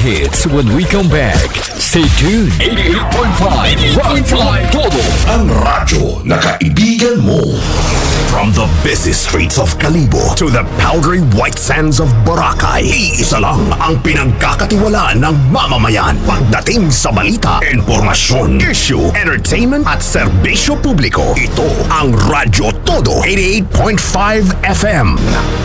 hits when we come back. Stay tuned. 88.5 Rock Time Todo. Ang radyo na kaibigan mo. From the busy streets of Kalibo to the powdery white sands of Boracay, iisa lang ang pinagkakatiwalaan ng mamamayan pagdating sa balita, informasyon, issue, entertainment at serbisyo publiko. Ito ang Radyo Todo 88.5 FM.